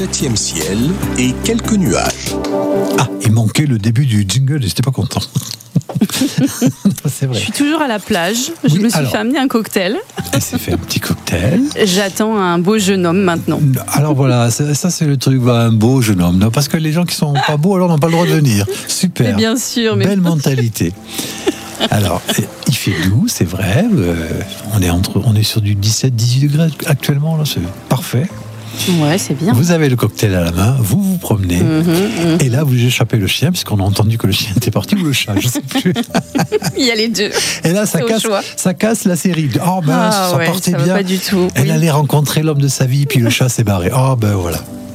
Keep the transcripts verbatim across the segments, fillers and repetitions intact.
septième ciel et quelques nuages. Ah, il manquait le début du jingle et j'étais pas content. C'est vrai. Je suis toujours à la plage. Je Oui, me suis alors. fait amener un cocktail. Elle s'est fait un petit cocktail. J'attends un beau jeune homme maintenant. Alors voilà, ça, ça, c'est le truc, voilà, un beau jeune homme. Non, parce que les gens qui sont pas beaux alors n'ont pas le droit de venir. Super. Mais bien sûr. Mais... Belle mentalité. Alors, il fait doux, c'est vrai. Euh, on, est entre, on est sur du dix-sept à dix-huit degrés actuellement, là, c'est parfait. Ouais, c'est bien. Vous avez le cocktail à la main, vous vous promenez, Mmh, mmh. et là vous échappez le chien, puisqu'on a entendu que le chien était parti, ou le chat, je sais plus. Il y a les deux. Et là, ça C'est au casse, choix. ça casse la série. Oh ben, Ah ça ouais, partait ça va bien. pas du tout. Elle Oui. allait rencontrer l'homme de sa vie, puis le chat s'est barré. Oh ben voilà.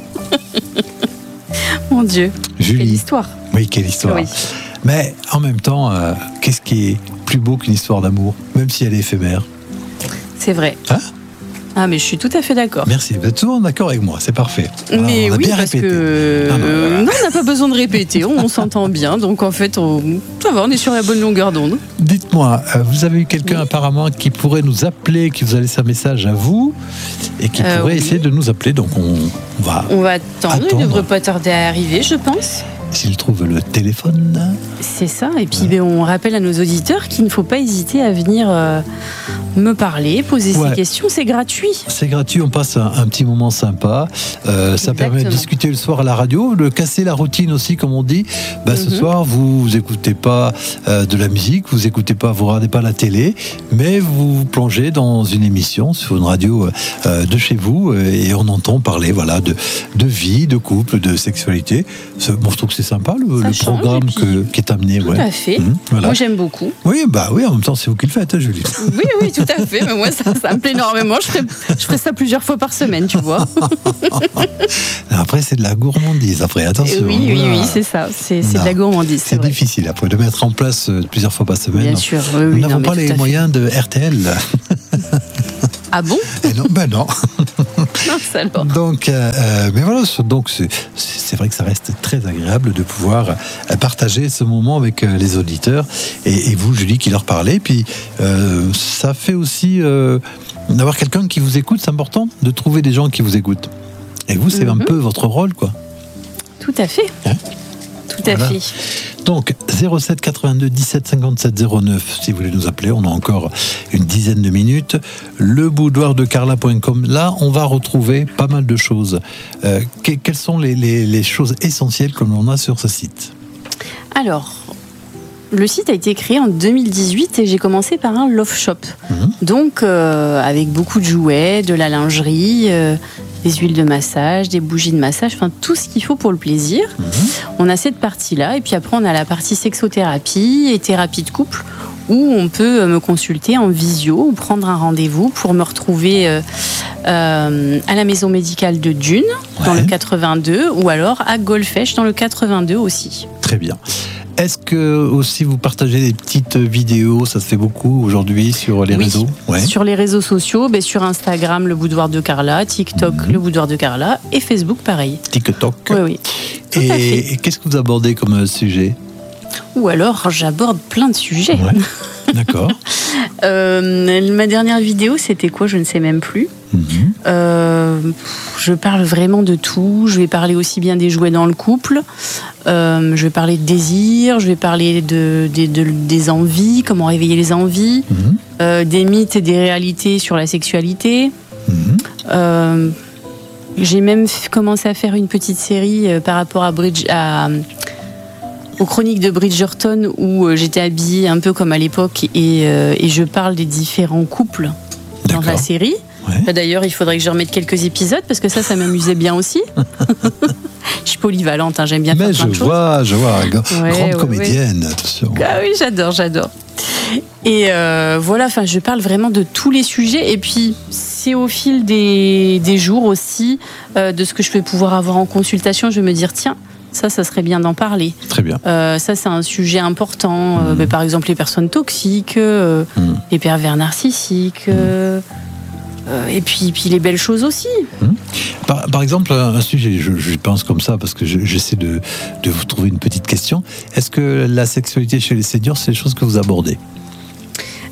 Mon Dieu. Quelle Julie. histoire. Oui, quelle histoire. Oui. Mais en même temps, euh, qu'est-ce qui est plus beau qu'une histoire d'amour, même si elle est éphémère? C'est vrai. Hein? Ah, mais je suis tout à fait d'accord. Merci, vous êtes toujours d'accord avec moi, c'est parfait. Voilà, Mais on a oui, bien parce répété. que Non, non, euh, voilà. non, on n'a pas besoin de répéter, on, on s'entend bien, donc en fait, on... ça va, on est sur la bonne longueur d'onde. Dites-moi, euh, vous avez eu quelqu'un apparemment qui pourrait nous appeler, qui vous a laissé un message à vous, et qui Euh, pourrait oui. essayer de nous appeler, donc on, on va, On va attendre, il Attendre. ne devrait pas tarder à arriver, je pense. s'il trouve le téléphone. C'est ça, et puis ben, on rappelle à nos auditeurs qu'il ne faut pas hésiter à venir euh, me parler, poser Ouais. ses questions, c'est gratuit. C'est gratuit, on passe un, un petit moment sympa. Euh, ça permet de Exactement. discuter le soir à la radio, de casser la routine aussi, comme on dit. Bah, Ce Mhm. soir, vous n'écoutez pas euh, de la musique, vous écoutez pas, vous regardez pas la télé, mais vous vous plongez dans une émission sur une radio euh, de chez vous euh, et on entend parler, voilà, de, de vie, de couple, de sexualité. C'est- Bon, je trouve que c'est sympa le, Ça le change, programme et puis- que- qui est amené. Tout ouais. à fait. Mhm, voilà. Moi j'aime beaucoup. Oui, bah oui, en même temps, c'est vous qui le faites, hein, Julie. Oui, oui, tout à fait. Mais moi, ça, ça me plaît énormément. Je ferai, je ferai ça plusieurs fois par semaine, tu vois. Après, c'est de la gourmandise. Après, attention. oui, oui, voilà. oui, c'est ça. C'est c'est Non, de la gourmandise, c'est C'est vrai. difficile après de mettre en place euh, plusieurs fois par semaine. Bien sûr. Oui, Nous oui, n'avons non, mais pas tout les à fait. moyens de R T L. Ah bon? Et non, ben non. Mince alors. Donc, euh, euh, mais voilà, ce- donc c'est c'est vrai que ça reste très agréable de pouvoir euh, partager ce moment avec euh, les auditeurs et, et vous, Julie, qui leur parlez. Puis euh, ça fait aussi euh, d'avoir quelqu'un qui vous écoute. C'est important de trouver des gens qui vous écoutent. Et vous, c'est un Mhm. peu votre rôle, quoi. Tout à fait. Hein? Tout à Voilà. fait. Donc zéro sept quatre-vingt-deux dix-sept cinquante-sept zéro neuf si vous voulez nous appeler, on a encore une dizaine de minutes. Le boudoir de carla point com, là on va retrouver pas mal de choses. Euh, que- quelles sont les, les- les choses essentielles que l'on a sur ce site? Alors, le site a été créé en deux mille dix-huit et j'ai commencé par un love shop. Mhm. Donc, euh, avec beaucoup de jouets, de la lingerie, euh, des huiles de massage, des bougies de massage, enfin tout ce qu'il faut pour le plaisir. Mhm. On a cette partie-là et puis après on a la partie sexothérapie et thérapie de couple où on peut euh, me consulter en visio ou prendre un rendez-vous pour me retrouver euh, euh, à la maison médicale de Dune dans Ouais. le quatre-vingt-deux ou alors à Golfech dans le quatre-vingt-deux aussi. Très bien. Est-ce que aussi vous partagez des petites vidéos? Ça se fait beaucoup aujourd'hui sur les Oui. réseaux. Ouais. Sur les réseaux sociaux, ben, sur Instagram, le boudoir de Carla, TikTok, Mhm. le boudoir de Carla et Facebook pareil. TikTok. Oui, oui. Tout à fait. Et, et qu'est-ce que vous abordez comme euh, sujet? Ou alors j'aborde plein de sujets. Ouais. D'accord. Euh, ma dernière vidéo, c'était quoi? Je ne sais même plus. Mhm. Euh, je parle vraiment de tout. Je vais parler aussi bien des jouets dans le couple. Euh, je vais parler de désir. Je vais parler de, de- de- des envies, comment réveiller les envies, Mhm. euh, des mythes et des réalités sur la sexualité. Mhm. Euh, j'ai même f- commencé à faire une petite série euh, par rapport à Bridge, à, aux chroniques de Bridgerton où euh, j'étais habillée un peu comme à l'époque et, euh, et je parle des différents couples dans la D'accord. série. Ouais. Bah, D'ailleurs, il faudrait que je remette quelques épisodes parce que ça, ça m'amusait bien aussi. Je suis polyvalente, hein, j'aime bien Mais faire plein je de choses. vois, je vois, gra- Ouais, grande ouais, comédienne, attention. Ah oui, j'adore, j'adore. Et euh, voilà, enfin, je parle vraiment de tous les sujets. Et puis, c'est au fil des, des jours aussi, euh, de ce que je vais pouvoir avoir en consultation, je vais me dire, tiens, ça, ça serait bien d'en parler. Très bien. Euh, ça, c'est un sujet important. Euh, Mhm. ben, par exemple, les personnes toxiques, euh, Mhm. les pervers narcissiques. euh, euh, et puis, puis les belles choses aussi. Par, par exemple, un sujet, je, je pense comme ça, parce que je- j'essaie de, de vous trouver une petite question. Est-ce que la sexualité chez les seniors, c'est des choses que vous abordez?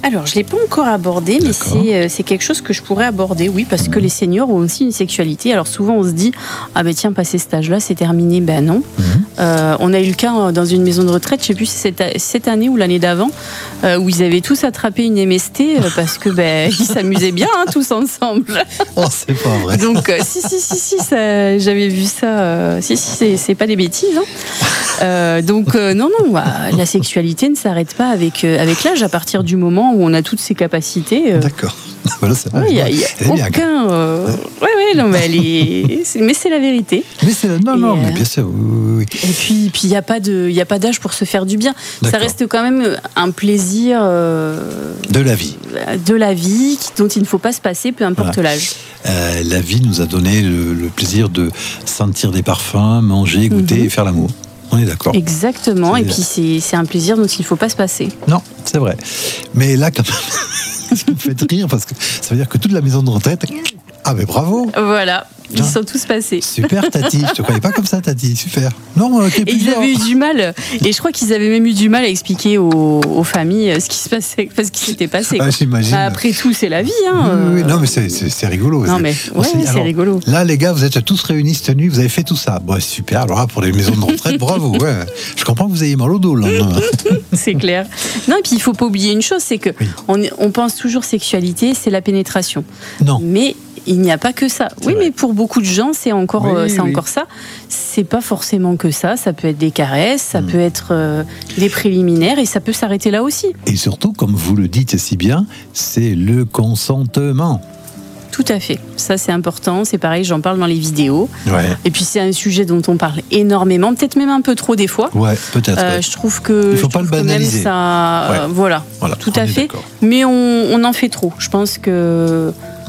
Alors, je ne l'ai pas encore abordé, mais c'est, euh, c'est quelque chose que je pourrais aborder, oui, parce mmh. que les seniors ont aussi une sexualité. Alors, souvent, on se dit, ah ben tiens, passé cet âge-là, c'est terminé. Ben non. Mmh. Euh, on a eu le cas dans une maison de retraite, je ne sais plus si c'est cette, cette année ou l'année d'avant, euh, où ils avaient tous attrapé une M S T euh, parce que ben, ils s'amusaient bien, hein, tous ensemble. Oh, c'est pas vrai. Donc, euh, si, si, si, si, ça, j'avais vu ça. Euh, si, si, c'est, c'est pas des bêtises. Hein. Euh, donc, euh, non, non, bah, la sexualité ne s'arrête pas avec, euh, avec l'âge, à partir du moment où on a toutes ses capacités. Euh... D'accord. Voilà, c'est vrai. Il ouais, n'y a, y a aucun. Euh... Ouais, ouais, non, mais elle est. C'est... Mais c'est la vérité. Mais c'est la... Non, et non, euh... mais bien sûr. Oui, oui. Et puis, puis il n'y a pas de, il y a pas d'âge pour se faire du bien. D'accord. Ça reste quand même un plaisir. Euh... De la vie. De la vie, dont il ne faut pas se passer, peu importe voilà. l'âge. Euh, la vie nous a donné le, le plaisir de sentir des parfums, manger, goûter mm-hmm. et faire l'amour. On est d'accord. Exactement. C'est... Et puis c'est, c'est un plaisir dont il ne faut pas se passer. Non, c'est vrai. Mais là, quand même. Ça me fait rire parce que ça veut dire que toute la maison de retraite. Ah, mais bravo! Voilà, ils non. sont tous passés. Super, Tati. Je te croyais pas comme ça, Tati. Super. Non, euh, et ils avaient eu du mal. Et je crois qu'ils avaient même eu du mal à expliquer aux, aux familles ce qui se passait, ce qui s'était passé. Ah, j'imagine. Après tout, c'est la vie. Hein. Oui, oui, non, mais c'est, c'est, c'est rigolo. Non, mais ouais, c'est, alors, rigolo. Là, les gars, vous êtes tous réunis cette nuit. Vous avez fait tout ça. Bon, super. Alors là, pour les maisons de retraite, bravo. Ouais. Je comprends que vous ayez mal au dos là. C'est clair. Non, et puis il faut pas oublier une chose, c'est que oui. on, on pense toujours sexualité, c'est la pénétration. Non. Mais il n'y a pas que ça. C'est oui, vrai. Mais pour beaucoup de gens, c'est encore, oui, euh, c'est oui. encore ça. C'est pas forcément que ça. Ça peut être des caresses, ça mmh. peut être euh, des préliminaires, et ça peut s'arrêter là aussi. Et surtout, comme vous le dites si bien, c'est le consentement. Tout à fait. Ça, c'est important. C'est pareil, j'en parle dans les vidéos. Ouais. Et puis, c'est un sujet dont on parle énormément, peut-être même un peu trop des fois. Ouais, peut-être. Euh, ouais. Je trouve que. Il faut pas le banaliser. Ça... Ouais. Voilà. voilà. Tout à fait. D'accord. Mais on, on en fait trop. Je pense que.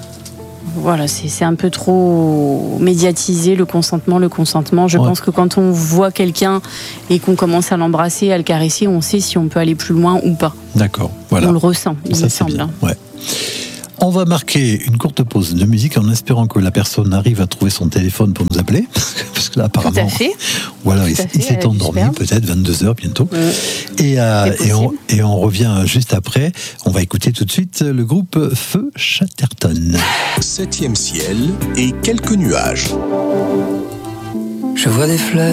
Voilà, c'est, c'est un peu trop médiatisé, le consentement, le consentement. Je ouais. pense que quand on voit quelqu'un et qu'on commence à l'embrasser, à le caresser, on sait si on peut aller plus loin ou pas. D'accord, voilà. On le ressent, il ça, me semble. Bien. Ouais. On va marquer une courte pause de musique en espérant que la personne arrive à trouver son téléphone pour nous appeler. Parce que là, apparemment. Tout à fait. Voilà, Tout il, fait, il s'est endormi, peut-être vingt-deux heures bientôt. Ouais. Et, euh, et, on, et on revient juste après. On va écouter tout de suite le groupe Feu Chatterton. Septième ciel et quelques nuages. Je vois des fleurs